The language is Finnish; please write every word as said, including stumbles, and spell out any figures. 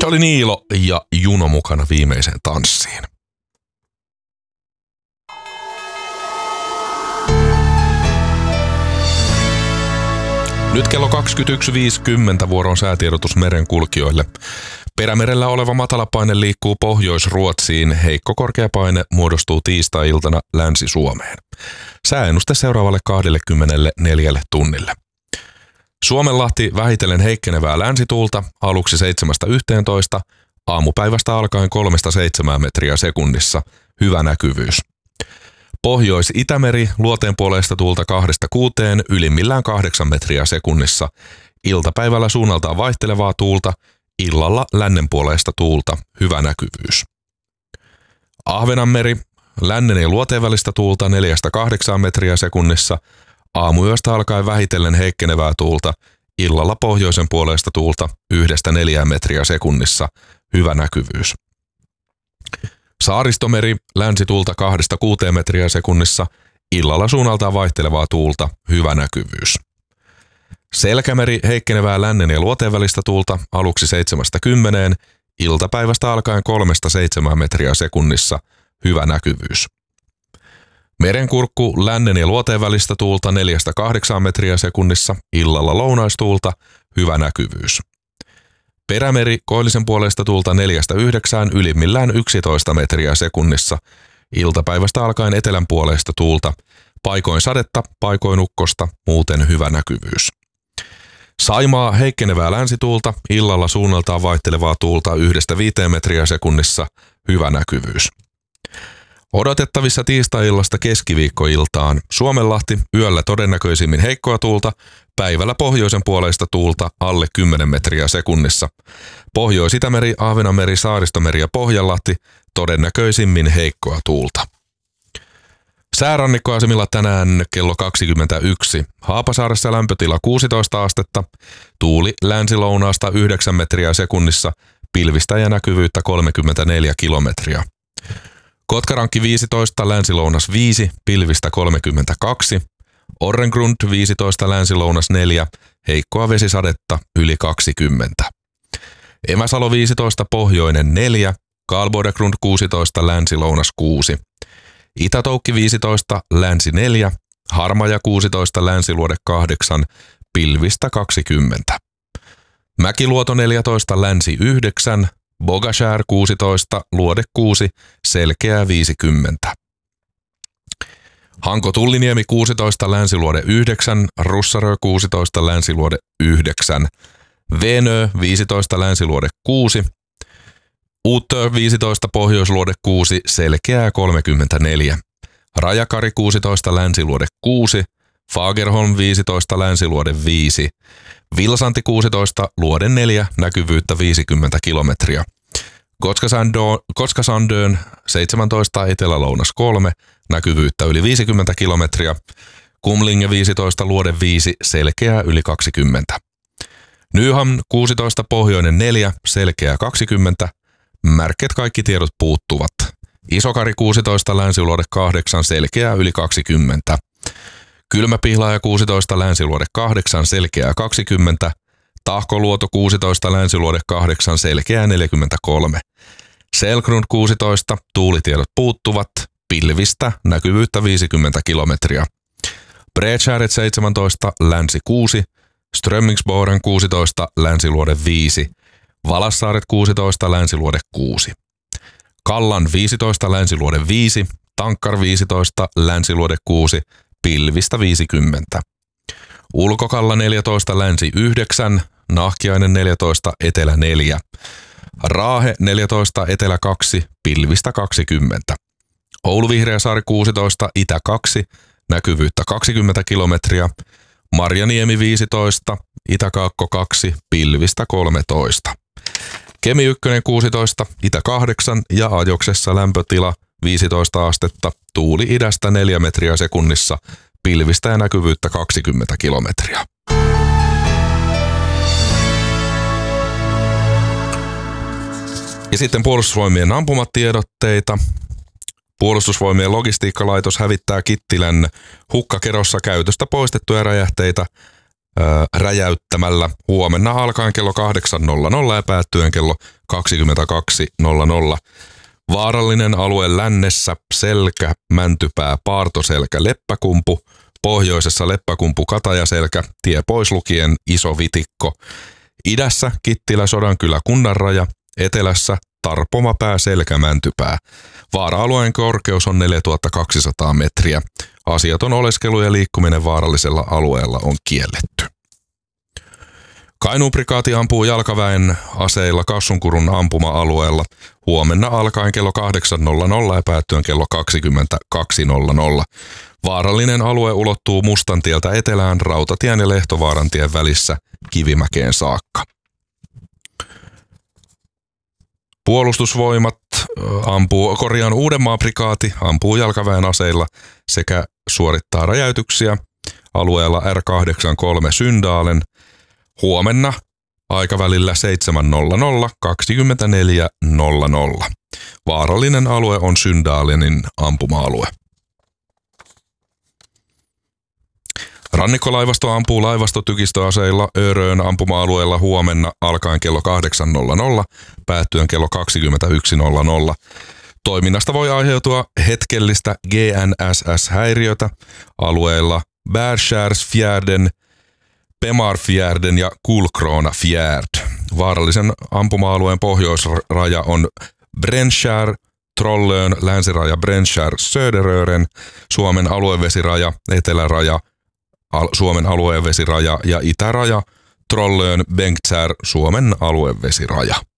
Se oli Niilo ja Juno mukana viimeiseen tanssiin. Nyt kello kaksikymmentäyksi viisikymmentä vuoron säätiedotus merenkulkijoille. Perämerellä oleva matalapaine liikkuu Pohjois-Ruotsiin. Heikko korkeapaine muodostuu tiistai-iltana Länsi-Suomeen. Sääennuste seuraavalle kaksikymmentäneljä tunnille. Suomenlahti vähitellen heikkenevää länsituulta aluksi seitsemästä yhteentoista, aamupäivästä alkaen kolmesta seitsemään metriä sekunnissa. Hyvä näkyvyys. Pohjois-Itämeri luoteenpuoleista tuulta kahdesta kuuteen, ylimmillään kahdeksan metriä sekunnissa. Iltapäivällä suunnaltaan vaihtelevaa tuulta, illalla lännenpuoleista tuulta. Hyvä näkyvyys. Ahvenanmeri, lännen ja luoteen välistä tuulta neljästä kahdeksaan metriä sekunnissa. Aamuyöstä alkaen vähitellen heikkenevää tuulta, illalla pohjoisen puoleista tuulta yhdestä neljään metriä sekunnissa. Hyvä näkyvyys. Saaristomeri, länsituulta kahdesta kuuteen metriä sekunnissa, illalla suunnaltaan vaihtelevaa tuulta, hyvä näkyvyys. Selkämeri, heikkenevää lännen ja luoteen välistä tuulta aluksi seitsemästä kymmeneen, iltapäivästä alkaen kolmesta seitsemään metriä sekunnissa, hyvä näkyvyys. Merenkurkku, lännen ja luoteen välistä tuulta neljästä kahdeksaan metriä sekunnissa, illalla lounaistuulta, hyvä näkyvyys. Perämeri, koillisen puolesta tuulta neljästä yhdeksään, ylimmillään yksitoista metriä sekunnissa. Iltapäivästä alkaen etelän puolesta tuulta, paikoin sadetta, paikoin ukkosta, muuten hyvä näkyvyys. Saimaa, heikkenevää länsituulta, illalla suunnaltaan vaihtelevaa tuulta yhdestä viiteen metriä sekunnissa, hyvä näkyvyys. Odotettavissa tiistai-illasta keskiviikkoiltaan Suomenlahti, yöllä todennäköisimmin heikkoa tuulta, päivällä pohjoisen puoleista tuulta alle kymmenen metriä sekunnissa. Pohjois-Itämeri, Ahvenanmeri, Saaristomeri ja Pohjanlahti todennäköisimmin heikkoa tuulta. Säärannikkoasemilla tänään kello kaksikymmentäyksi. Haapasaaressa lämpötila kuusitoista astetta, tuuli länsi-lounaasta yhdeksän metriä sekunnissa, pilvistä ja näkyvyyttä kolmekymmentäneljä kilometriä. Kotkarankki viisitoista, länsi-lounas viisi, pilvistä kolmekymmentäkaksi. Orrengrund viisitoista, länsi-lounas neljä, heikkoa vesisadetta yli kaksikymmentä. Emäsalo viisitoista, pohjoinen neljä, Karlbodegrund kuusitoista, länsi-lounas kuusi. Itätoukki viisitoista, länsi neljä, Harmaja kuusitoista, länsiluode kahdeksan, pilvistä kaksikymmentä. Mäkiluoto neljätoista, länsi yhdeksän, Bogashär kuusitoista, luode kuusi, selkeää viisikymmentä. Hanko-Tulliniemi kuusitoista, länsiluode yhdeksän, Russarö kuusitoista, länsiluode yhdeksän. Venö viisitoista, länsiluode kuusi, Uutö viisitoista, pohjoisluode kuusi, selkeää kolmekymmentäneljä. Rajakari kuusitoista, länsiluode kuusi, Fagerholm viisitoista, länsiluode viisi. Vilsanti kuusitoista, luode neljä, näkyvyyttä viisikymmentä kilometriä. Koskasandön seitsemäntoista, etelä-lounas kolme, näkyvyyttä yli viisikymmentä kilometriä. Kumlinge viisitoista, luode viisi, selkeää yli kaksikymmentä. Nyhamn kuusitoista, pohjoinen neljä, selkeää kaksikymmentä. Märket kaikki tiedot puuttuvat. Isokari kuusitoista, länsiluode kahdeksan, selkeää yli kaksikymmentä. Kylmäpihlaaja kuusitoista, länsiluode kahdeksan, selkeää kaksikymmentä. Tahkoluoto kuusitoista, länsiluode kahdeksan, selkeää neljäkymmentäkolme. Selgrund kuusitoista, tuulitiedot puuttuvat, pilvistä, näkyvyyttä viisikymmentä kilometriä. Bredskäret seitsemäntoista, länsi kuusi, Strömmingsboren kuusitoista, länsiluode viisi. Valassaaret kuusitoista, länsiluode kuusi. Kallan viisitoista, länsiluode viisi, Tankkar viisitoista, länsiluode kuusi, pilvistä viisikymmentä. Ulkokalla neljätoista, länsi yhdeksän, Nahkiainen neljätoista, etelä neljä. Raahe neljätoista, etelä kaksi, pilvistä kaksikymmentä. Oulu Vihreäsaari kuusitoista, itä kaksi, näkyvyyttä kaksikymmentä kilometriä. Marjaniemi viisitoista, Itä-Kaakko kaksi, pilvistä kolmetoista. Kemi yksi kuusitoista, itä kahdeksan ja Ajoksessa lämpötila viisitoista astetta, tuuli idästä neljä metriä sekunnissa, pilvistä ja näkyvyyttä kaksikymmentä kilometriä. Ja sitten puolustusvoimien ampumatiedotteita. Puolustusvoimien logistiikkalaitos hävittää Kittilän hukkakerossa käytöstä poistettuja räjähteitä räjäyttämällä huomenna alkaen kello kahdeksan nolla nolla ja päättyen kello kaksikymmentäkaksi nolla nolla. Vaarallinen alue lännessä Selkä, Mäntypää, Paartoselkä, Leppäkumpu, pohjoisessa Leppäkumpu, Katajaselkä, tie pois lukien Iso Vitikko, idässä Kittilä, Sodankylä, Kunnanraja, etelässä Tarpomapää, Selkä, Mäntypää. Vaara-alueen korkeus on neljätuhatta kaksisataa metriä. Asiaton oleskelu ja liikkuminen vaarallisella alueella on kielletty. Kainuun prikaati ampuu jalkaväen aseilla Kassunkurun ampuma-alueella huomenna alkaen kello kahdeksan nolla nolla ja päättyen kello kaksikymmentäkaksi nolla nolla. Vaarallinen alue ulottuu Mustantieltä etelään Rautatien ja Lehtovaarantien välissä Kivimäkeen saakka. Puolustusvoimat ampuu, korjaan Uudenmaan prikaati ampuu jalkaväen aseilla sekä suorittaa räjäytyksiä alueella R kahdeksankymmentäkolme Syndalen huomenna aikavälillä seitsemän nolla nolla - kaksikymmentäneljä nolla nolla. Vaarallinen alue on Syndalenin ampuma-alue. Rannikkolaivasto ampuu laivastotykistöaseilla Örön ampuma-alueella huomenna alkaen kello kahdeksan nolla nolla, päättyen kello kaksikymmentäyksi nolla nolla. Toiminnasta voi aiheutua hetkellistä G N S S-häiriötä alueella Bärskärsfjärden, Pemarfjärden ja Kulkronafjärd. Vaarallisen ampuma-alueen pohjoisraja on Brännskär, Trollön, länsiraja Brännskär, Söderören, Suomen aluevesiraja, eteläraja, al- Suomen aluevesiraja ja itäraja Trollön, Bengtsär, Suomen aluevesiraja.